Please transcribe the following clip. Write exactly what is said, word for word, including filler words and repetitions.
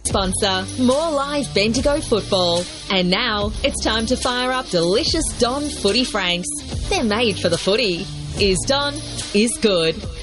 sponsor, more live Bendigo football. And now, it's time to fire up delicious Don Footy Franks. They're made for the footy. Is Don, is good.